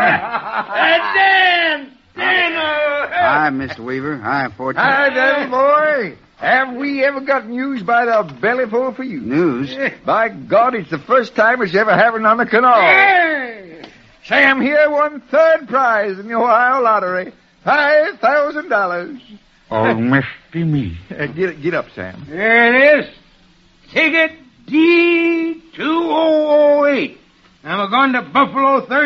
Dan! Hi, Mr. Weaver. Hi, Fortune. Hi, Danny boy. Have we ever got news by the bellyful for you? News? By God, it's the first time it's ever happened on the canal. Sam here won third prize in the Ohio lottery. $5,000. Oh, misty me. Get up, Sam. There it is. Ticket D2008. I'm going to Buffalo Thursday.